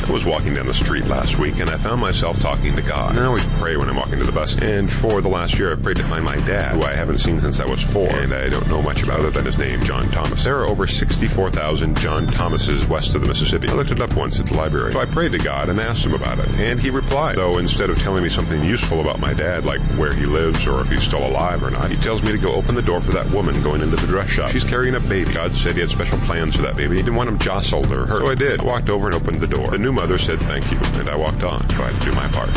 I was walking down the street last week, and I found myself talking to God. And I always pray when I'm walking to the bus, and for the last year I've prayed to find my dad, who I haven't seen since I was 4, and I don't know much about other than his name, John Thomas. There are over 64,000 John Thomases west of the Mississippi. I looked it up once at the library. So I prayed to God and asked him about it, and he replied. So instead of telling me something useful about my dad, like where he lives or if he's still alive or not, he tells me to go open the door for that woman going into the dress shop. She's carrying a baby. God said he had special plans for that baby. He didn't want him jostled or hurt. So I did. I walked over and opened the door. The new mother said thank you, and I walked on. So I had to do my part.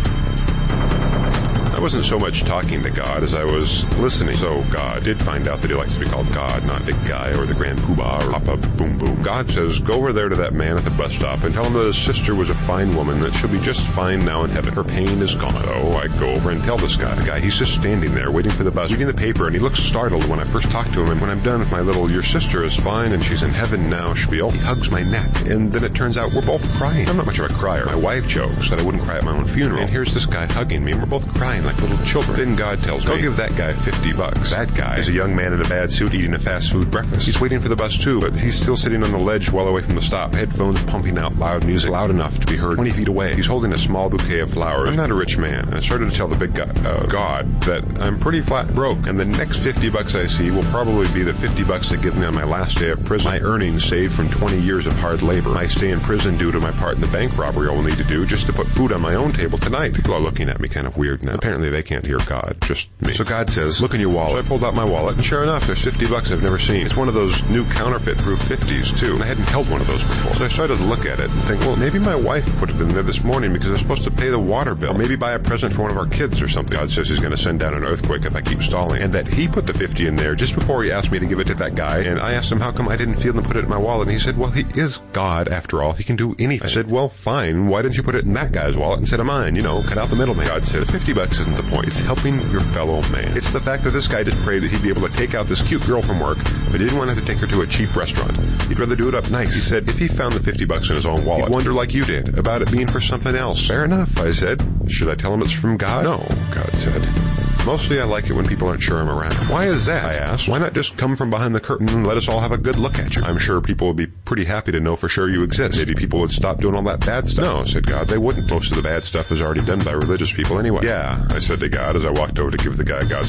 I wasn't so much talking to God as I was listening. So God did find out that he likes to be called God, not Big Guy or the Grand Poobah or Papa Boom Boom. God says, go over there to that man at the bus stop and tell him that his sister was a fine woman, that she'll be just fine now in heaven. Her pain is gone. So I go over and tell this guy. The guy, he's just standing there waiting for the bus, reading the paper, and he looks startled when I first talk to him. And when I'm done with my little, your sister is fine and she's in heaven now spiel, he hugs my neck. And then it turns out we're both crying. I'm not much of a crier. My wife jokes that I wouldn't cry at my own funeral. And here's this guy hugging me, and we're both crying like little children. Then God tells me, go give that guy $50. That guy is a young man in a bad suit eating a fast food breakfast. He's waiting for the bus too, but he's still sitting on the ledge well away from the stop, headphones pumping out loud music, loud enough to be heard 20 feet away. He's holding a small bouquet of flowers. I'm not a rich man, and I started to tell the big guy, God, that I'm pretty flat broke, and the next $50 I see will probably be the $50 they give me on my last day of prison. My earnings saved from 20 years of hard labor. I stay in prison due to my part in the bank robbery I'll need to do just to put food on my own table tonight. People are looking at me kind of weird now. Apparently they can't hear God, just me. So God says, look in your wallet. So I pulled out my wallet, and sure enough, there's $50 I've never seen. It's one of those new counterfeit-proof 50s, too, and I hadn't held one of those before. So I started to look at it and think, well, maybe my wife put it in there this morning because I'm supposed to pay the water bill, or maybe buy a present for one of our kids or something. God says he's going to send down an earthquake if I keep stalling, and that he put the 50 in there just before he asked me to give it to that guy, and I asked him how come I didn't feel him put it in my wallet, and he said, well, he is God, after all. He can do anything. I said, well, fine. Why didn't you put it in that guy's wallet instead of mine? You know, cut out the middleman. God said, $50 isn't the point. It's helping your fellow man. It's the fact that this guy just prayed that he'd be able to take out this cute girl from work, but he didn't want to have to take her to a cheap restaurant. He'd rather do it up nice. He said if he found the $50 in his own wallet, he'd wonder like you did about it being for something else. Fair enough, I said. Should I tell him it's from God? No, God said. Mostly I like it when people aren't sure I'm around. Why is that? I asked. Why not just come from behind the curtain and let us all have a good look at you? I'm sure people would be pretty happy to know for sure you exist. Maybe people would stop doing all that bad stuff. No, said God, they wouldn't. Most of the bad stuff is already done by religious people anyway. Yeah, I said to God as I walked over to give the guy God's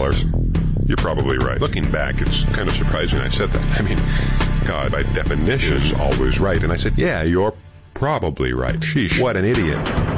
$50. You're probably right. Looking back, it's kind of surprising I said that. I mean, God, by definition, is always right. And I said, yeah, you're probably right. Sheesh, what an idiot.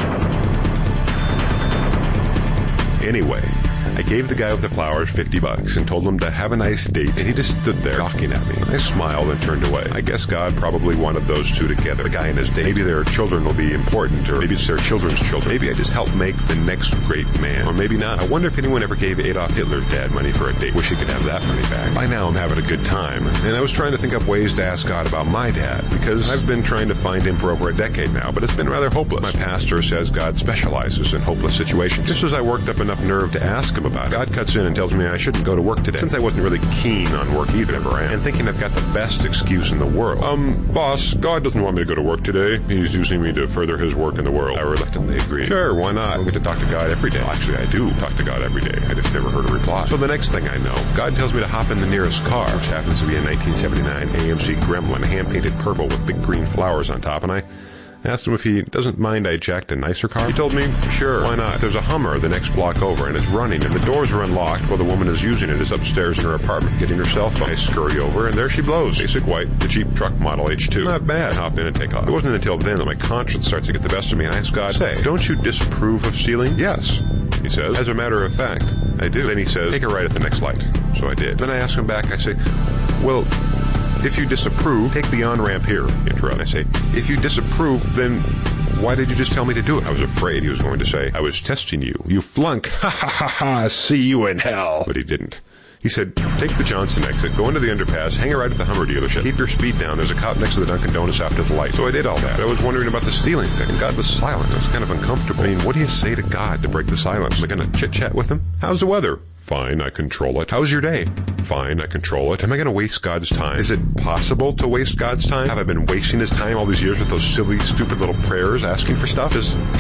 Anyway, I gave the guy with the flowers $50 and told him to have a nice date, and he just stood there gawking at me. I smiled and turned away. I guess God probably wanted those two together, the guy and his date. Maybe their children will be important, or maybe it's their children's children. Maybe I just helped make the next great man, or maybe not. I wonder if anyone ever gave Adolf Hitler's dad money for a date. Wish he could have that money back. By now I'm having a good time, and I was trying to think up ways to ask God about my dad, because I've been trying to find him for over a decade now, but it's been rather hopeless. My pastor says God specializes in hopeless situations. Just as I worked up enough nerve to ask him about it, God cuts in and tells me I shouldn't go to work today, since I wasn't really keen on work either, never am, and thinking I've got the best excuse in the world. Boss, God doesn't want me to go to work today. He's using me to further his work in the world. I reluctantly agreed. Sure, why not? I don't get to talk to God every day. Well, actually, I do talk to God every day. I just never heard a reply. So the next thing I know, God tells me to hop in the nearest car, which happens to be a 1979 AMC Gremlin, hand-painted purple with big green flowers on top, and I asked him if he doesn't mind I jacked a nicer car. He told me, sure, why not? There's a Hummer the next block over, and it's running, and the doors are unlocked while the woman is using it is upstairs in her apartment getting her cell phone. I scurry over, and there she blows. Basic white, the Jeep truck model H2. Not bad. I hop in and take off. It wasn't until then that my conscience starts to get the best of me, and I ask God, say, don't you disapprove of stealing? Yes, he says. As a matter of fact, I do. Then he says, take a right at the next light. So I did. Then I ask him back, I say, well, if you disapprove, take the on-ramp here. Interrupt. I say, if you disapprove, then why did you just tell me to do it? I was afraid he was going to say, I was testing you. You flunk. Ha ha ha ha. See you in hell. But he didn't. He said, take the Johnson exit, go into the underpass, hang a right at the Hummer dealership, keep your speed down. There's a cop next to the Dunkin' Donuts after the light. So I did all that. I was wondering about the stealing thing, and God was silent. I was kind of uncomfortable. I mean, what do you say to God to break the silence? Am I going to chit-chat with him? How's the weather? Fine, I control it. How's your day? Fine, I control it. Am I going to waste God's time? Is it possible to waste God's time? Have I been wasting his time all these years with those silly, stupid little prayers asking for stuff? Does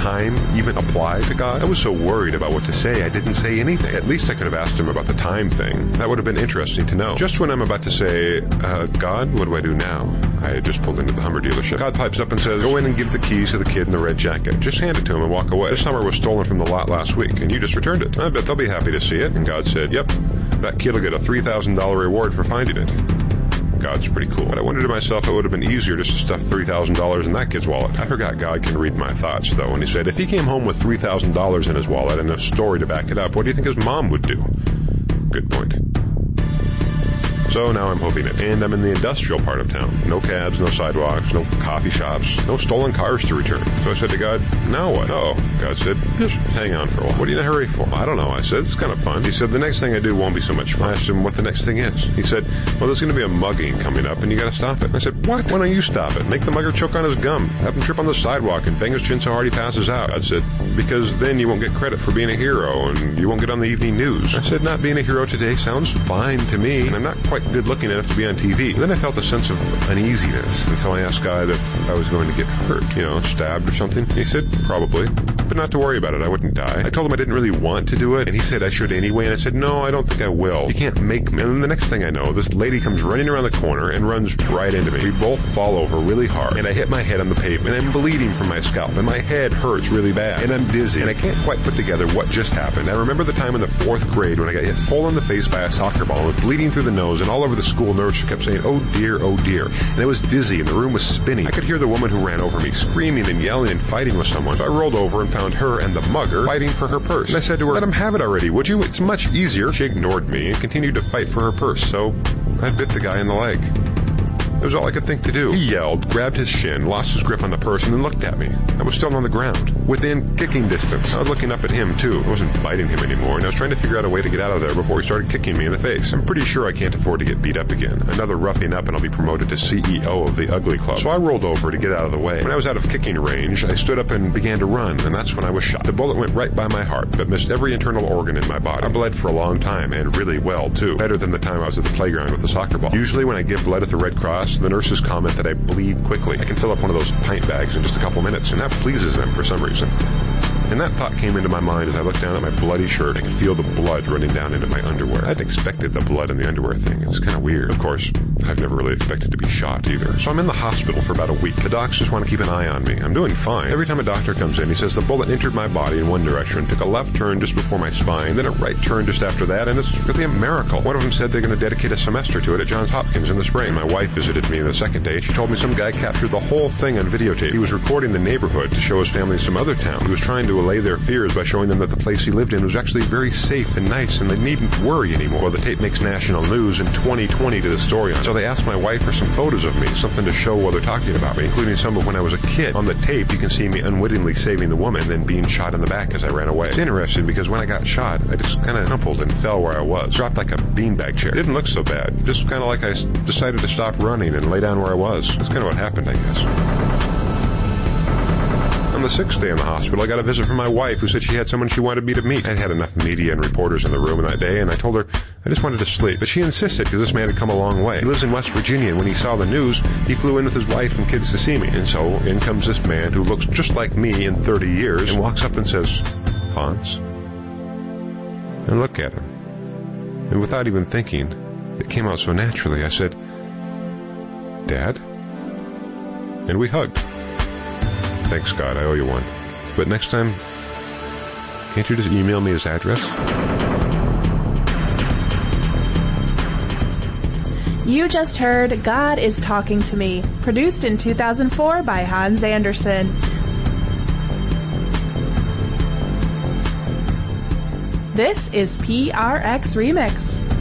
time even apply to God? I was so worried about what to say, I didn't say anything. At least I could have asked him about the time thing. That would have been interesting to know. Just when I'm about to say, God, what do I do now? I had just pulled into the Hummer dealership. God pipes up and says, go in and give the keys to the kid in the red jacket. Just hand it to him and walk away. This Hummer was stolen from the lot last week, and you just returned it. I bet they'll be happy to see it. And God said, yep, that kid will get a $3,000 reward for finding it. God's pretty cool. But I wondered to myself, it would have been easier just to stuff $3,000 in that kid's wallet. I forgot God can read my thoughts, though, and he said, if he came home with $3,000 in his wallet and a story to back it up, what do you think his mom would do? Good point. So now I'm hoping it. And I'm in the industrial part of town. No cabs, no sidewalks, no coffee shops, no stolen cars to return. So I said to God, now what? Oh, God said, just hang on for a while. What are you in a hurry for? I don't know. I said, it's kind of fun. He said, the next thing I do won't be so much fun. I asked him what the next thing is. He said, well, there's going to be a mugging coming up and you got to stop it. I said, what? Why don't you stop it? Make the mugger choke on his gum. Have him trip on the sidewalk and bang his chin so hard he passes out. God said, because then you won't get credit for being a hero and you won't get on the evening news. I said, not being a hero today sounds fine to me, and I'm not quite good looking enough to be on TV. And then I felt a sense of uneasiness, and so I asked God if I was going to get hurt, stabbed or something. He said, probably, but not to worry about it. I wouldn't die. I told him I didn't really want to do it, and he said I should anyway, and I said, no, I don't think I will. You can't make me. And then the next thing I know, this lady comes running around the corner and runs right into me. We both fall over really hard, and I hit my head on the pavement. I'm bleeding from my scalp, and my head hurts really bad, and I'm dizzy, and I can't quite put together what just happened. I remember the time in the 4th grade when I got hit full in the face by a soccer ball with bleeding through the nose, and all over the school nurse kept saying, oh dear, and I was dizzy, and the room was spinning. I could hear the woman who ran over me screaming and yelling and fighting with someone. So I rolled over and found her and the mugger fighting for her purse. And I said to her, let him have it already, would you? It's much easier. She ignored me and continued to fight for her purse, so I bit the guy in the leg. It was all I could think to do. He yelled, grabbed his shin, lost his grip on the purse, and then looked at me. I was still on the ground, within kicking distance. I was looking up at him, too. I wasn't biting him anymore, and I was trying to figure out a way to get out of there before he started kicking me in the face. I'm pretty sure I can't afford to get beat up again. Another roughing up and I'll be promoted to CEO of the Ugly Club. So I rolled over to get out of the way. When I was out of kicking range, I stood up and began to run, and that's when I was shot. The bullet went right by my heart, but missed every internal organ in my body. I bled for a long time, and really well, too. Better than the time I was at the playground with the soccer ball. Usually when I give blood at the Red Cross, the nurses comment that I bleed quickly. I can fill up one of those pint bags in just a couple minutes, and that pleases them for some reason. And that thought came into my mind as I looked down at my bloody shirt. I could feel the blood running down into my underwear. I hadn't expected the blood in the underwear thing. It's kind of weird. Of course, I've never really expected to be shot either. So I'm in the hospital for about a week. The docs just want to keep an eye on me. I'm doing fine. Every time a doctor comes in, he says the bullet entered my body in one direction, took a left turn just before my spine, then a right turn just after that, and it's really a miracle. One of them said they're going to dedicate a semester to it at Johns Hopkins in the spring. My wife visited me the second day. She told me some guy captured the whole thing on videotape. He was recording the neighborhood to show his family in some other town. He was trying to allay their fears by showing them that the place he lived in was actually very safe and nice, and they needn't worry anymore. Well, the tape makes national news in 2020 to the story on it. So they asked my wife for some photos of me, something to show while they're talking about me, including some of when I was a kid. On the tape, you can see me unwittingly saving the woman, then being shot in the back as I ran away. It's interesting because when I got shot, I just kind of tumbled and fell where I was. Dropped like a beanbag chair. It didn't look so bad. Just kind of like I decided to stop running and lay down where I was. That's kind of what happened, I guess. On the 6th day in the hospital, I got a visit from my wife who said she had someone she wanted me to meet. I'd had enough media and reporters in the room that day, and I told her I just wanted to sleep. But she insisted because this man had come a long way. He lives in West Virginia, and when he saw the news, he flew in with his wife and kids to see me. And so in comes this man who looks just like me in 30 years and walks up and says, Hans. And look at him. And without even thinking, it came out so naturally. I said, Dad? And we hugged. Thanks, God, I owe you one. But next time, can't you just email me his address? You just heard God is Talking to Me, produced in 2004 by Hans Anderson. This is PRX Remix.